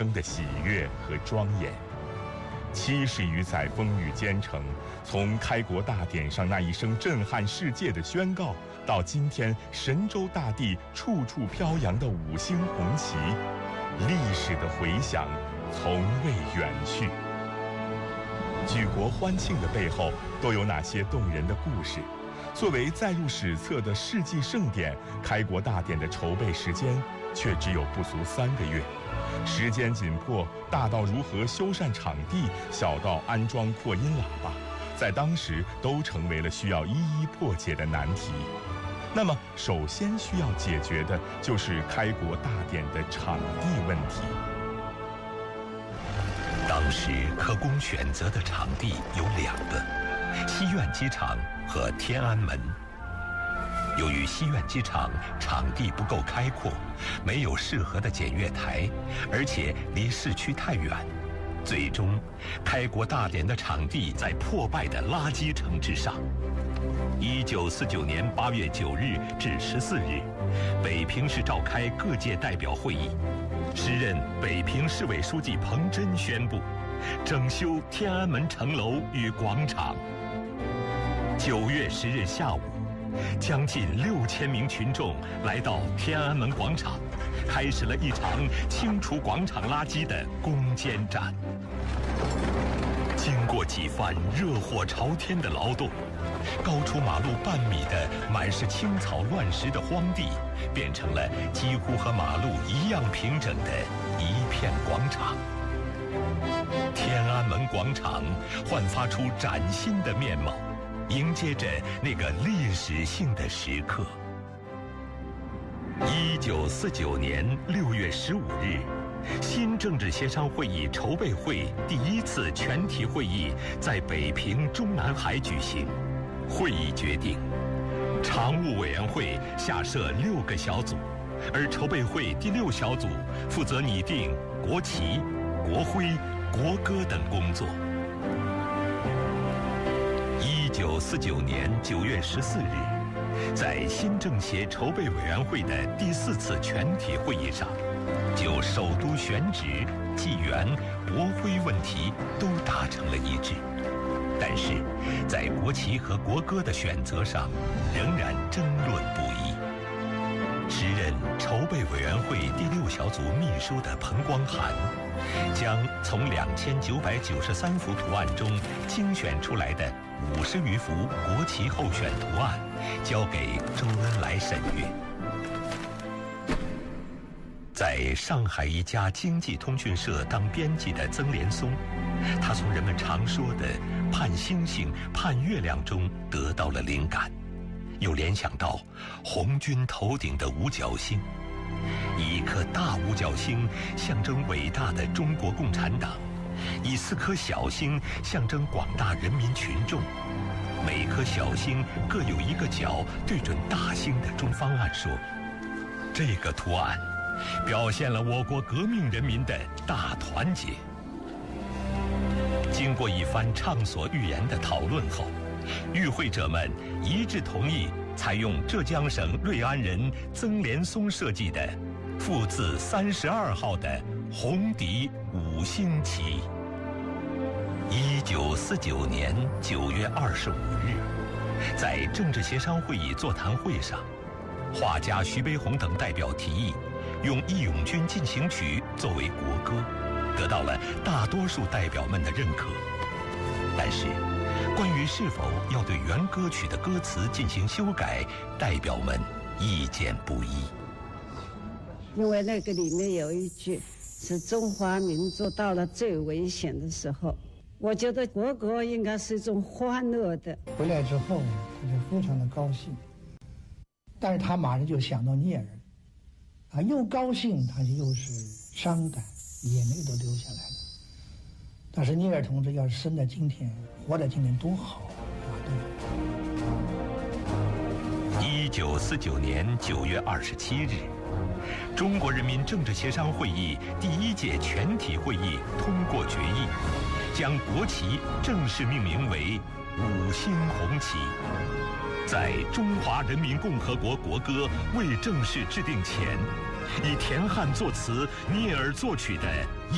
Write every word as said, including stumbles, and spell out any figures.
生的喜悦和庄严。七十余载风雨兼程，从开国大典上那一声震撼世界的宣告，到今天神州大地处处飘扬的五星红旗，历史的回响从未远去。举国欢庆的背后都有哪些动人的故事？作为载入史册的世纪盛典，开国大典的筹备时间却只有不足三个月。时间紧迫，大到如何修缮场地，小到安装扩音喇叭，在当时都成为了需要一一破解的难题。那么，首先需要解决的就是开国大典的场地问题。 当时可供选择的场地有两个：西苑机场和天安门。由于西苑机场场地不够开阔，没有适合的检阅台，而且离市区太远，最终开国大典的场地在破败的垃圾城之上。一九四九年八月九日至十四日，北平市召开各界代表会议，时任北平市委书记彭真宣布整修天安门城楼与广场。九月十日下午，将近六千名群众来到天安门广场，开始了一场清除广场垃圾的攻坚战。经过几番热火朝天的劳动，高出马路半米的满是青草乱石的荒地，变成了几乎和马路一样平整的一片广场。天安门广场焕发出崭新的面貌，迎接着那个历史性的时刻。一九四九年六月十五日，新政治协商会议筹备会第一次全体会议在北平中南海举行。会议决定，常务委员会下设六个小组，而筹备会第六小组负责拟定国旗、国徽、国歌等工作。一九四九年九月十四日，在新政协筹备委员会的第四次全体会议上，就首都选址、纪元、国徽问题都达成了一致。但是，在国旗和国歌的选择上，仍然争论不一。时任筹备委员会第六小组秘书的彭光涵，将从两千九百九十三幅图案中精选出来的五十余幅国旗候选图案，交给周恩来审阅。在上海一家经济通讯社当编辑的曾连松，他从人们常说的盼星星、盼月亮中得到了灵感，又联想到红军头顶的五角星，以一颗大五角星象征伟大的中国共产党，以四颗小星象征广大人民群众，每颗小星各有一个角对准大星的中方案说，这个图案表现了我国革命人民的大团结。经过一番畅所欲言的讨论后，与会者们一致同意采用浙江省瑞安人曾连松设计的复字三十二号的红底五星旗。一九四九年九月二十五日，在政治协商会议座谈会上，画家徐悲鸿等代表提议用《义勇军进行曲》作为国歌，得到了大多数代表们的认可。但是，关于是否要对原歌曲的歌词进行修改，代表们意见不一。 因为那个里面有一句是中华民族到了最危险的时候，我觉得国歌应该是一种欢乐的。 回来之后他就非常的高兴，但是他马上就想到聂耳啊，又高兴他又是伤感，眼泪都流下来了。但是聂耳同志要是生在今天，活在今天多好啊！对。 一九四九年九月二十七日，中国人民政治协商会议第一届全体会议通过决议，将国旗正式命名为五星红旗。在中华人民共和国国歌未正式制定前，以田汉作词、聂耳作曲的